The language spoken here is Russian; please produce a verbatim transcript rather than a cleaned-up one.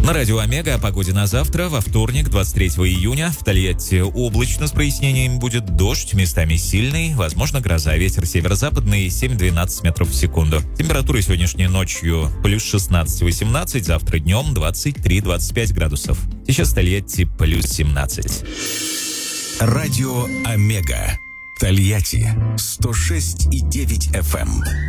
На радио Омега о погоде на завтра. Во вторник, двадцать третьего июня, в Тольятти облачно с прояснением, будет дождь, местами сильный, возможно гроза. Ветер северо-западный семь-двенадцать метров в секунду. Температура сегодняшней ночью плюс шестнадцать-восемнадцать, завтра днем двадцать три-двадцать пять градусов. Сейчас в Тольятти плюс семнадцать. Радио Омега. Тольятти сто шесть и девять эф эм.